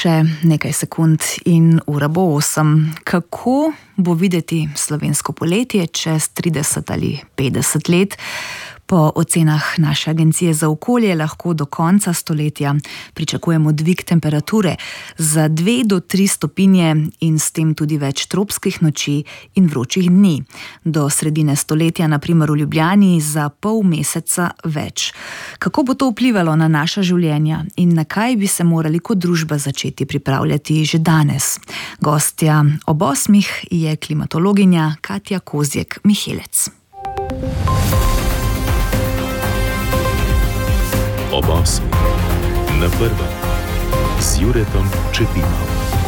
Še nekaj sekund in ura bo 8. Kako bo videti slovensko poletje čez 30 ali 50 let? Po ocenah naše agencije za okolje lahko do konca stoletja pričakujemo dvig temperature za 2 do 3 stopinje in s tem tudi več tropskih noči in vročih dni. Do sredine stoletja, na primer v Ljubljani, za pol meseca več. Kako bo to vplivalo na naša življenja in na kaj bi se morali kot družba začeti pripravljati že danes? Gostja ob 8 je klimatologinja Katja Kozjek-Mihelec. Ob 8. Na prvem z Juretom Čepinom.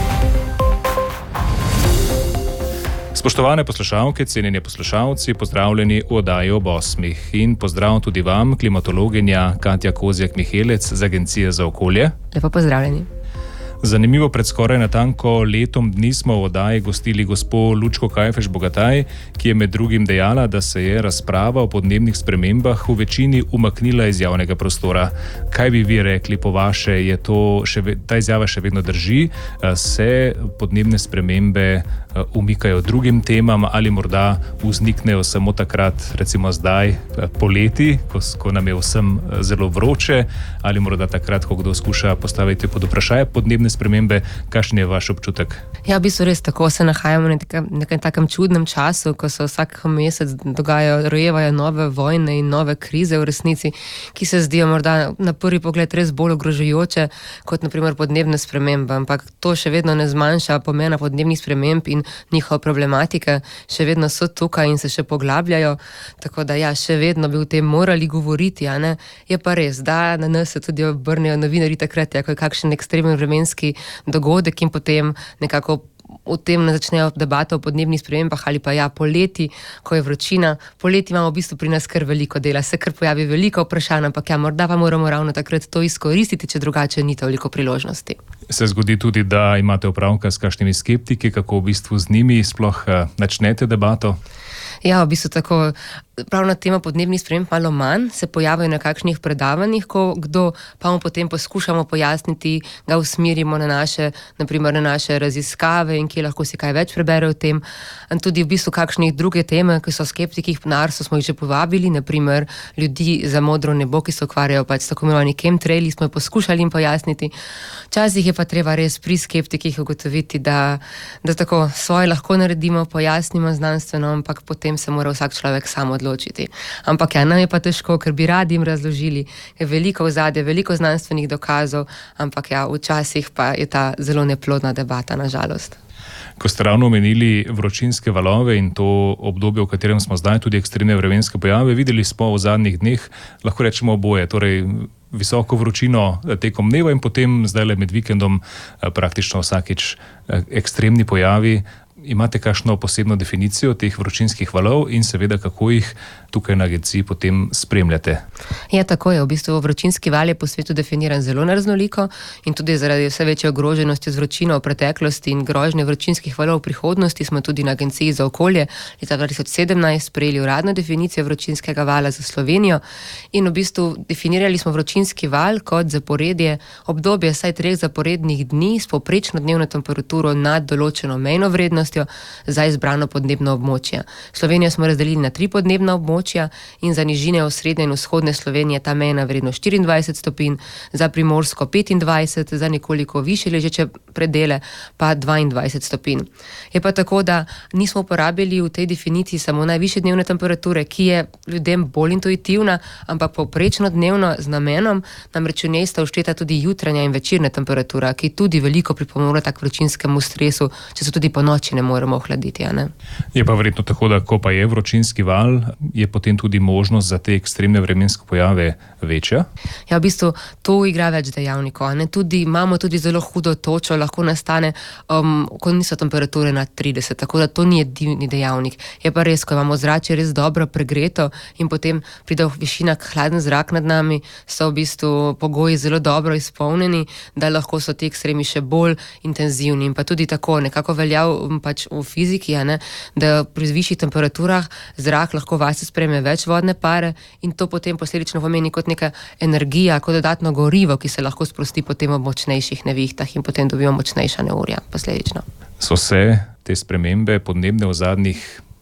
Spoštovane poslušalke, cenjeni poslušalci, pozdravljeni v oddaji ob 8. In pozdrav tudi vam, klimatologinja Katja Kozjek-Mihelec z Agencije za okolje. Lepo pozdravljeni. Zanimivo, pred skoraj natanko letom dni smo v oddaji gostili gospo Lučko Kajfež-Bogataj, ki je med drugim dejala, da se je razprava o podnebnih spremembah v večini umaknila iz javnega prostora. Kaj bi vi rekli po vaše, je ta izjava še vedno drži? Se podnebne spremembe umikajo drugim temam ali morda vzniknejo samo takrat, recimo zdaj, poleti, ko nam je vsem zelo vroče, ali morda takrat, ko kdo skuša postaviti pod vprašanje podnebne spremembe? Kakšen je vaš občutek? Ja, v bistvu res tako se nahajamo v nekem takem čudnem času, ko se vsak mesec rojevajo nove vojne in nove krize v resnici, ki se zdijo morda na prvi pogled res bolj ogrožajoče kot na primer podnebne spremembe, ampak to še vedno ne zmanjša pomena podnebnih sprememb in njihova problematika. Še vedno so tukaj in se še poglabljajo, tako da ja, še vedno bi o tem morali govoriti, a ne? Je pa res, da na nas se tudi obrnejo novinarji takrat, ko je kakšen ekstremen vremenski dogodek in potem nekako o tem ne začnejo debata o podnebnih spremembah ali pa ja, poleti, ko je vročina. Poleti imamo v bistvu pri nas kar veliko dela, se kar pojavi veliko vprašanj, ampak ja, morda pa moramo ravno takrat to izkoristiti, če drugače ni toliko priložnosti. Se zgodi tudi, da imate opravka s kakšnimi skeptiki, kako v bistvu z njimi sploh načnete debato? Ja, v bistvu tako, prav na temo podnebnih sprememb malo manj se pojavijo na kakšnih predavanjih, ko kdo pa mu potem poskušamo pojasniti, ga usmerimo na naše raziskave in kje lahko si kaj več prebere o tem. In tudi v bistvu kakšnih druge teme, ki so skeptikih na Arso, smo jih že povabili, na primer ljudi za modro nebo, ki se ukvarjajo pač tako imenovani chemtraili, smo jih poskušali jim pojasniti. Včasih je pa treba res pri skeptikih ugotoviti, da tako svoje lahko naredimo, pojasnimo znanstveno, ampak potem se mora vsak človek sam odločiti. Ampak ja, nam je pa težko, ker bi radi jim razložili, je veliko ozadje, veliko znanstvenih dokazov, ampak ja, včasih pa je ta zelo neplodna debata, na žalost. Ko ste ravno omenili vročinske valove in to obdobje, v katerem smo zdaj, tudi ekstremne vremenske pojave, videli smo v zadnjih dneh, lahko rečemo oboje, torej visoko vročino tekom dneva in potem zdaj med vikendom praktično vsakič ekstremni pojavi. Imate kakšno posebno definicijo teh vročinskih valov in seveda kako jih tukaj na agenciji potem spremljate? Ja, tako je. V bistvu vročinski val je po svetu definiran zelo raznoliko in tudi zaradi vse večje ogroženosti z vročino v preteklosti in grožnje vročinskih valov v prihodnosti smo tudi na Agenciji za okolje leta 2017 sprejeli uradno definicijo vročinskega vala za Slovenijo in v bistvu definirali smo vročinski val kot zaporedje obdobje vsaj 3 zaporednih dni s povprečno dnevno temperaturo nad določeno mejno vrednost za izbrano podnebno območje. Slovenijo smo razdelili na 3 podnebna območja in za nižine osrednje in vzhodne Slovenije ta mejna vrednost 24 stopinj, za Primorsko 25, za nekoliko višje ležeče predele pa 22 stopinj. Je pa tako, da nismo uporabili v tej definiciji samo najvišje dnevne temperature, ki je ljudem bolj intuitivna, ampak povprečno dnevno z namenom, namreč v njej sta všteta tudi jutranja in večerna temperatura, ki tudi veliko pripomore k vročinskemu stresu, če so tudi po noči ne moremo ohladiti, a ne? Je pa verjetno tako, da ko pa je vročinski val, je potem tudi možnost za te ekstremne vremenske pojave večja? Ja, v bistvu to igra več dejavnikov, a ne? Imamo tudi zelo hudo točo, lahko nastane, ko niso temperature nad 30, tako da to ni edini dejavnik. Je pa res, ko imamo zrače res dobro pregreto in potem pride v višinah hladen zrak nad nami, so v bistvu pogoji zelo dobro izpolnjeni, da lahko so ti ekstremi še bolj intenzivni in pa tudi tako nekako velja pač v fiziki, da pri višjih temperaturah zrak lahko vase sprejme več vodne pare in to potem posledično pomeni kot neka energija, kot dodatno gorivo, ki se lahko sprosti potem v močnejših nevihtah in potem dobimo močnejša neurja posledično. So se te spremembe podnebne v zadnjih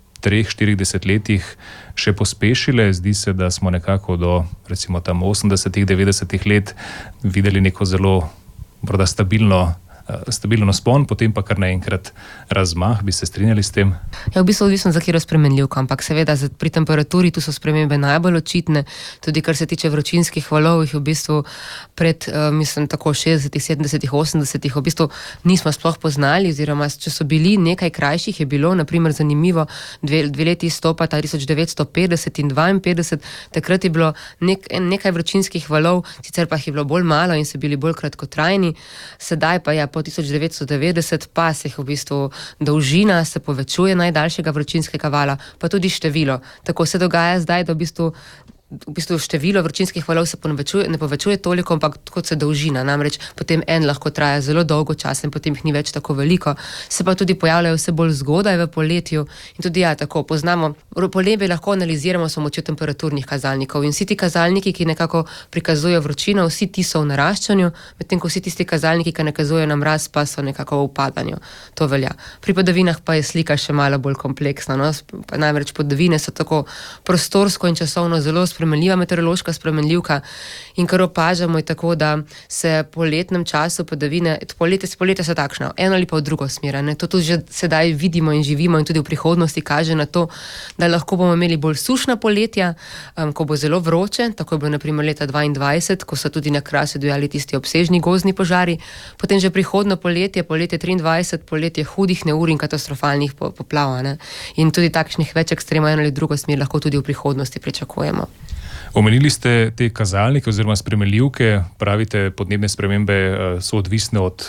3-4 desetletjih še pospešile? Zdi se, da smo nekako do recimo tam 80-90 let videli neko zelo morda stabilno naspon, potem pa kar naenkrat razmah. Bi se strinjali s tem? Ja, v bistvu odvisno za katero spremenljivko, ampak seveda pri temperaturi tu so spremembe najbolj očitne, tudi kar se tiče vročinskih valov, jih v bistvu pred, mislim, tako 60, 70, 80, v bistvu nismo sploh poznali, oziroma če so bili nekaj krajših, je bilo, naprimer, zanimivo, dve leti izstopata 1950 in 52, takrat je bilo nekaj vročinskih valov, sicer pa jih je bilo bolj malo in so bili bolj kratkotrajni, sedaj pa po 1990 pa se v bistvu dolžina se povečuje najdaljšega vročinskega vala, pa tudi število. Tako se dogaja zdaj, da v bistvu število vročinskih valov se ne povečuje toliko, ampak kot se dolžina. Namreč potem en lahko traja zelo dolgo časa in potem jih ni več tako veliko. Se pa tudi pojavljajo vse bolj zgodaj v poletju in tudi tako poznamo. Poletje lahko analiziramo s pomočjo temperaturnih kazalnikov in vsi ti kazalniki, ki nekako prikazujejo vročino, vsi ti so v naraščanju, medtem ko vsi tisti kazalniki, ki nakazujejo na mraz, pa so nekako v upadanju. To velja. Pri padavinah pa je slika še malo bolj kompleksna. Namreč padavine so tako prostorsko in časovno zelo spremenljiva meteorološka spremenljivka in kar opažamo je tako, da se po letnem času padavine, poletje so takšno, eno ali pa v drugo smer. To tudi že sedaj vidimo in živimo in tudi v prihodnosti kaže na to, da lahko bomo imeli bolj sušna poletja, ko bo zelo vroče, tako je bilo naprimer leta 2022, ko so tudi na Krasu divjali tisti obsežni gozdni požari, potem že prihodno poletje 2023, poletje hudih neurij in katastrofalnih poplav. In tudi takšnih več ekstremov eno ali drugo smer lahko tudi v prihodnosti pričakujemo. Omenili ste te kazalnike oziroma spremenljivke, pravite, podnebne spremembe so odvisne od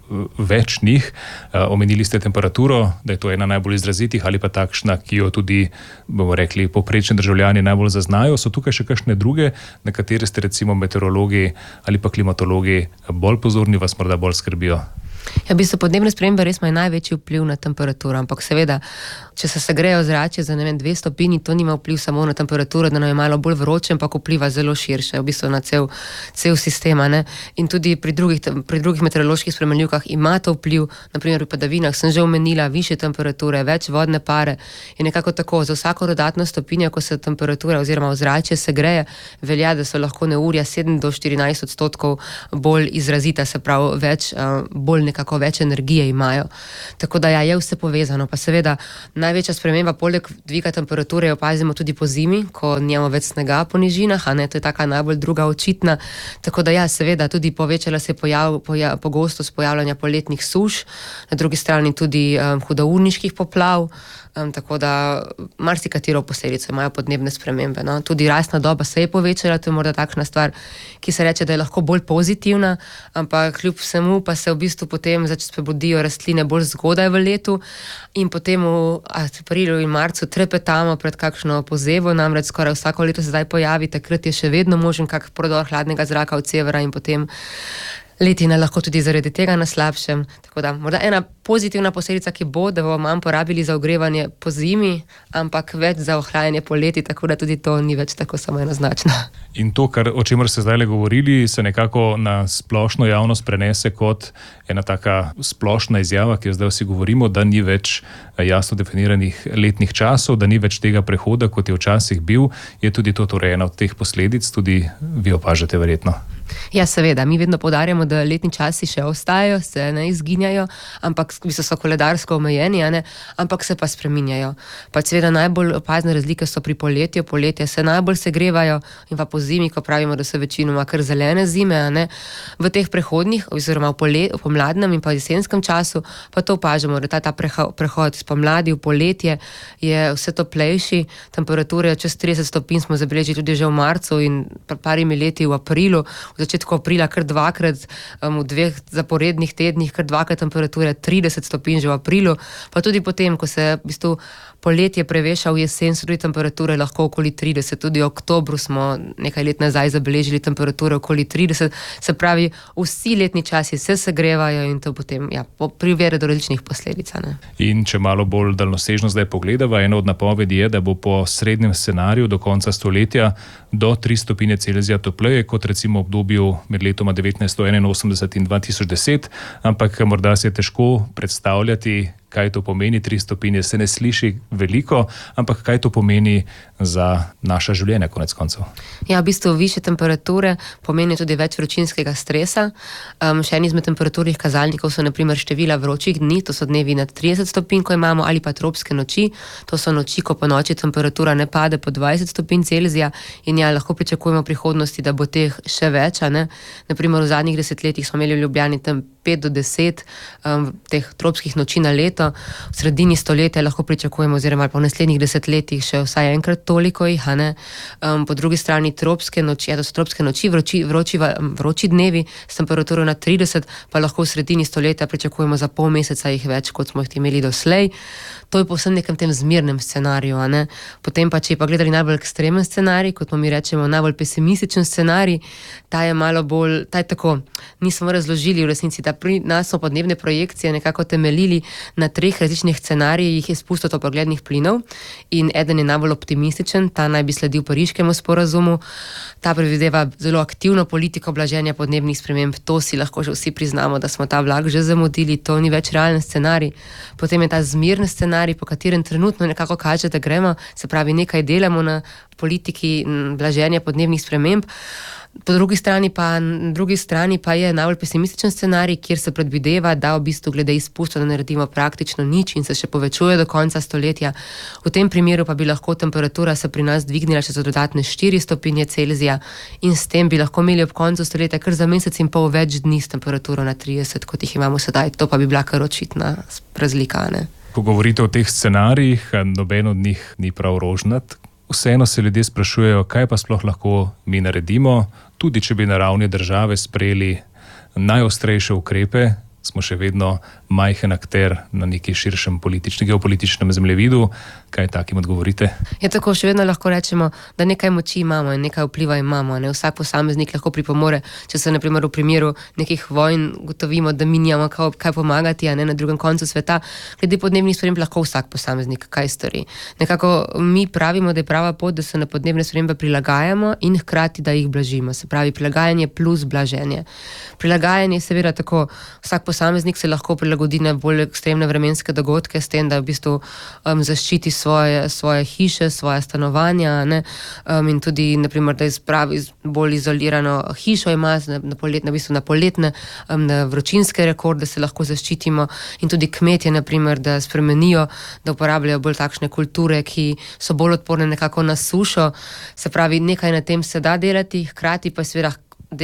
več njih. Omenili ste temperaturo, da je to ena najbolj izrazitih ali pa takšna, ki jo tudi, bomo rekli, povprečni državljani najbolj zaznajo. So tukaj še kakšne druge, na katere ste recimo meteorologi ali pa klimatologi bolj pozorni, vas morda bolj skrbijo? Ja, v bistvu podnebne spremembe res imajo največji vpliv na temperaturo, ampak seveda, če se segreje ozračje za 2 stopinji, to nima vpliv samo na temperaturo, da nam je malo bolj vroče, ampak vpliva zelo širše, v bistvu na cel sistem. In tudi pri drugih meteoroloških spremenljivkah ima to vpliv, naprimer pri padavinah sem že omenila, višje temperature, več vodne pare in nekako tako, za vsako dodatno stopinjo, ko se temperatura oziroma ozračje segreje, velja, da so lahko neurja 7 do 14% bolj izrazita, se pravi, nekako več energije imajo. Tako da je vse povezano. Pa seveda največja sprememba poleg dviga temperature opazimo tudi po zimi, ko nimamo več snega po nižinah, to je taka najbolj druga očitna. Tako da seveda tudi povečala se pogostost pojavljanja poletnih suš, na drugi strani tudi hudourniških poplav, tako da marsikatero posledico imajo podnebne spremembe. Tudi rastna doba se je povečala, to je morda takšna stvar, ki se reče, da je lahko bolj pozitivna, ampak kljub vsemu pa se v bistvu potem sprebodijo rastline bolj zgodaj v letu in potem v aprilu in marcu trepetamo pred kakšno pozevo, namreč skoraj vsako leto se zdaj pojavi, takrat je še vedno možen kak prodor hladnega zraka od severa in potem letina lahko tudi zaradi tega na slabšem. Tako da morda ena pozitivna posledica, ki bo, da bomo manj porabili za ogrevanje po zimi, ampak več za ohlajanje poleti, tako da tudi to ni več tako samo enoznačno. In to, o čemer ste zdaj govorili, se nekako na splošno javnost prenese kot ena taka splošna izjava, ki jo zdaj vsi govorimo, da ni več jasno definiranih letnih časov, da ni več tega prehoda, kot je včasih bil. Je tudi to torej ena od teh posledic, tudi vi opažate verjetno? Ja, seveda, mi vedno poudarjamo, da letni časi še ostajajo, se ne izginjajo, ampak so koledarsko omejeni, ampak se pa spreminjajo. Pa seveda najbolj opazne razlike so pri poletju, poletje se najbolj segrevajo in pa po zimi, ko pravimo, da so večinoma kar zelene zime, v teh prehodnih, oziroma v pomladnem in pa jesenskem času, pa to opažamo, da ta prehod iz pomladi v poletje je vse toplejši, temperature čez 30 stopinj smo zabeležili tudi že v marcu in parimi leti v aprilu, v začetku aprila kar dvakrat, v 2 zaporednih tednih, kar dvakrat temperature 30 30 stopinj že v aprilu, pa tudi potem, ko se v bistvu poletje preveša v jesen, so tudi temperature lahko okoli 30, tudi v oktobru smo nekaj let nazaj zabeležili temperature okoli 30, se pravi, vsi letni časi se segrevajo in to potem privede do različnih posledic. Ne? In če malo bolj daljnosežno zdaj pogledava, ena od napovedi je, da bo po srednjem scenariju do konca stoletja do 3 stopinje Celzija topleje, kot recimo v obdobju med letoma 1981 in 2010, ampak morda se je težko predstavljati, kaj to pomeni. 3 stopinje se ne sliši veliko, ampak kaj to pomeni za naša življenja konec koncev? Ja, v bistvu više temperature pomeni tudi več vročinskega stresa. Še en izmed temperaturnih kazalnikov so na primer števila vročih dni, to so dnevi nad 30 stopinj, ko imamo, ali pa tropske noči, to so noči, ko po noči temperatura ne pade po 20 stopinj Celzija in lahko pričakujemo v prihodnosti, da bo teh še več. Na primer v zadnjih desetletjih smo imeli v Ljubljani tam 5 do 10 teh tropskih noči na leto. V sredini stoletja lahko pričakujemo, oziroma po naslednjih desetletjih še vsaj enkrat toliko jih. Po drugi strani tropske noči, to so tropske noči, vroči dnevi s temperaturo na 30, pa lahko v sredini stoletja pričakujemo za pol meseca jih več, kot smo jih imeli doslej. To je povsem nekem tem zmernem scenariju. Potem pa, če pa gledali najbolj ekstremen scenarij, kot mi rečemo najbolj pesimističen scenarij, ta je malo bolj, ta je tako, nismo razložili v resnici, da pri nas smo podnebne projekcije nekako temeljili na 3 različnih scenarijih izpustov toplogrednih plinov in eden je najbolj optimističen, ta naj bi sledil Pariškemu sporazumu, ta predvideva zelo aktivno politiko blaženja podnebnih sprememb, to si lahko že vsi priznamo, da smo ta vlak že zamudili, to ni več realen scenarij. Potem je ta zmeren scenarij, po katerem trenutno nekako kaže, da gremo, se pravi nekaj delamo na politiki blaženja podnebnih sprememb. Po drugi strani pa je najbolj pesimističen scenarij, kjer se predvideva, da v bistvu glede izpustov naredimo praktično nič in se še povečuje do konca stoletja. V tem primeru pa bi lahko temperatura se pri nas dvignila še za dodatne 4 stopinje Celzija in s tem bi lahko imeli ob koncu stoletja kar za mesec in pol več dni s temperaturo na 30, kot jih imamo sedaj. To pa bi bila kar očitna razlika. Ko govorite o teh scenarijih, noben od njih ni prav rožnat. Vseeno se ljudje sprašujejo, kaj pa sploh lahko mi naredimo, tudi če bi na ravni države sprejeli najostrejše ukrepe, smo še vedno majhen akter na neki širšem geopolitičnem zemljevidu. Kaj takim odgovorite? Je tako, še vedno lahko rečemo, da nekaj moči imamo in nekaj vpliva imamo. Vsak posameznik lahko pripomore, če se na primer v primeru nekih vojn gotovimo, da mi nimamo kaj pomagati, na drugem koncu sveta. Glede podnebnih sprememb lahko vsak posameznik kaj stori. Nekako mi pravimo, da je prava pot, da se na podnebne spremembe prilagajamo in hkrati, da jih blažimo. Se pravi, prilagajanje plus blaženje. Prilagajanje je seveda tako, vsak posameznik se lahko prilagodi na bolj ekstremne vremenske dogodke s tem, da v bistvu zaščiti svoje hiše, svoje stanovanja, in tudi, naprimer, da izpravi bolj izolirano hišo ima na poletne na vročinske rekorde se lahko zaščitimo in tudi kmetje, naprimer, da spremenijo, da uporabljajo bolj takšne kulture, ki so bolj odporne nekako na sušo. Se pravi, nekaj na tem se da delati, hkrati pa seveda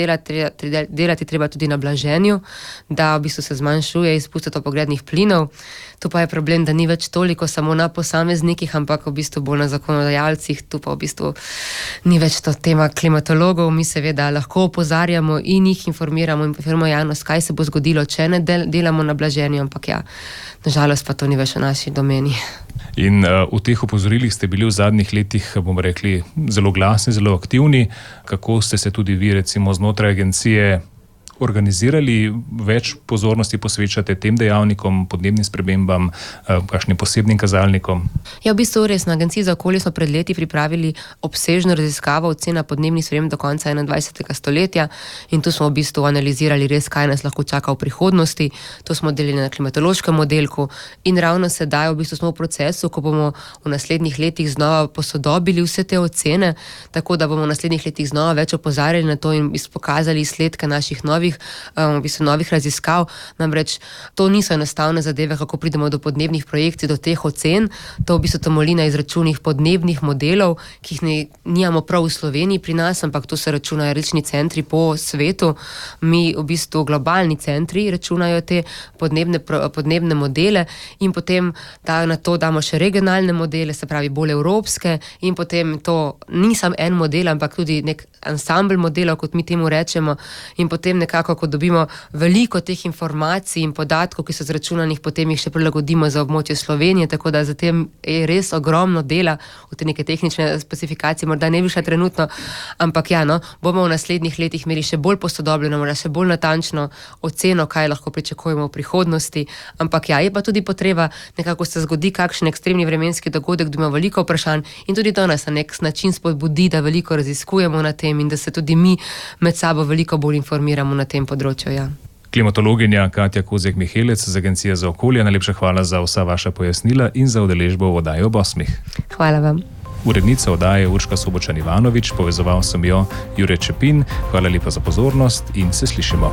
delati treba tudi na blaženju, da v bistvu se zmanjšuje izpust toplogrednih plinov. Tu pa je problem, da ni več toliko samo na posameznikih, ampak v bistvu bolj na zakonodajalcih. Tu pa v bistvu ni več to tema klimatologov. Mi seveda lahko opozarjamo in jih informiramo javnost, kaj se bo zgodilo, če ne delamo na blaženju, ampak nažalost pa to ni več v naši domeni. In v teh opozorilih ste bili v zadnjih letih, bomo rekli, zelo glasni, zelo aktivni. Kako ste se tudi vi, recimo, znotraj agencije organizirali, več pozornosti posvečate tem dejavnikom, podnebnim spremembam, kakšnim posebnim kazalnikom? Ja, v bistvu res, na Agenciji za okolje smo pred leti pripravili obsežno raziskavo ocena podnebnih sprememb do konca 21. stoletja in tu smo v bistvu analizirali res, kaj nas lahko čaka v prihodnosti. To smo delili na klimatološkem modelku in ravno sedaj v bistvu smo v procesu, ko bomo v naslednjih letih znova posodobili vse te ocene, tako da bomo v naslednjih letih znova več opozarjali na to in pokazali izsledke naših novih raziskav. Namreč to niso enostavne zadeve, kako pridemo do podnebnih projekcij, do teh ocen. To v bistvu temelji na izračunih podnebnih modelov, ki jih nimamo prav v Sloveniji pri nas, ampak to se računajo različni centri po svetu. Mi v bistvu globalni centri računajo te podnebne modele in potem na to damo še regionalne modele, se pravi bolj evropske, in potem to ni samo en model, ampak tudi nek ansambl modelov, kot mi temu rečemo, in potem nekako nekako, ko dobimo veliko teh informacij in podatkov, ki so zračunanih, potem jih še prilagodimo za območje Slovenije, tako da zatem je res ogromno dela v te neke tehnične specifikacije, morda ne bi šla trenutno, ampak bomo v naslednjih letih imeli še bolj posodobljeno, morda še bolj natančno oceno, kaj lahko pričakujemo v prihodnosti, ampak je pa tudi potreba, nekako se zgodi kakšen ekstremni vremenski dogodek, da ima veliko vprašanj in tudi to nas na nek način spodbudi, da veliko raziskujemo na tem in da se tudi mi med sabo veliko bolj informiramo na tem področju. Klimatologinja Katja Kozjek-Mihelec z Agencije za okolje, najlepša hvala za vsa vaša pojasnila in za udeležbo v oddaji Ob 8. Hvala vam. Urednica oddaje Urška Sobočan Ivanovič, povezoval sem jo Jure Čepin. Hvala lepa za pozornost in se slišimo.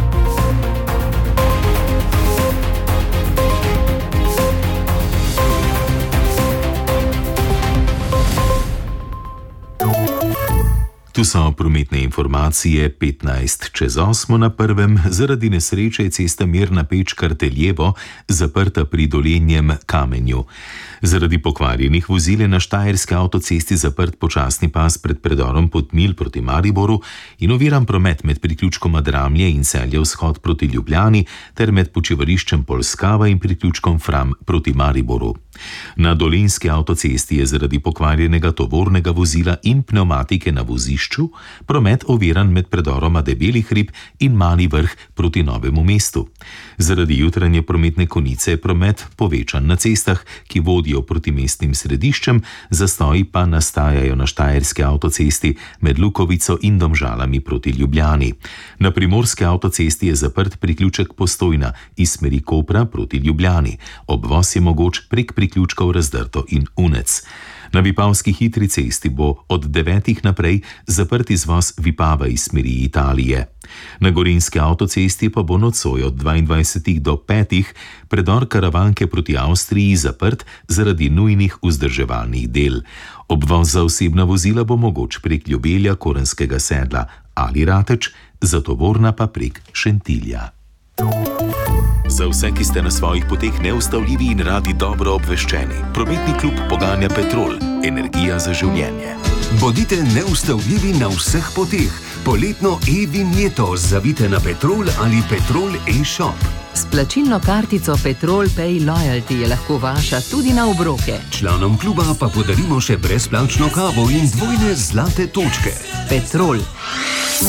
Tu so prometne informacije 7:15 na prvem. Zaradi nesreče je cesta Mirna Peč-Karteljevo zaprta pri Dolenjem Kamenju. Zaradi pokvarjenih vozil je na štajerski avtocesti zaprt počasni pas pred predorom Podmilj proti Mariboru in oviran promet med priključkom Dramlje in Celje vzhod proti Ljubljani ter med počivališčem Polskava in priključkom Fram proti Mariboru. Na dolenjski avtocesti je zaradi pokvarjenega tovornega vozila in pnevmatike na vozišču promet oviran med predoroma Debeli hrib in Mali Vrh proti Novemu mestu. Zaradi jutranje prometne konice je promet povečan na cestah, ki vodijo proti mestnim središčem, zastoji pa nastajajo na štajerski avtocesti med Lukovico in Domžalami proti Ljubljani. Na primorski avtocesti je zaprt priključek Postojna iz smeri Kopra proti Ljubljani. Obvoz je mogoč prek priključkov Razdrto in Unec. Na Vipavski hitri cesti bo od 9. naprej zaprt izvoz Vipava iz smeri Italije. Na Gorenjski avtocesti pa bo nocoj od 22. do 5. predor Karavanke proti Avstriji zaprt zaradi nujnih vzdrževalnih del. Obvoz za osebna vozila bo mogoč prek Ljubelja, Korenskega Sedla ali Rateč, za tovorna pa prek Šentilja. Za vse, ki ste na svojih poteh neustavljivi in radi dobro obveščeni, prometni klub poganja Petrol, energija za življenje. Bodite neustavljivi na vseh poteh. Poletno e-vinjeto zavite na Petrol ali Petrol e-shop. S plačilno kartico Petrol Pay Loyalty je lahko vaša tudi na obroke. Članom kluba pa podarimo še brezplačno kavo in dvojne zlate točke. Petrol.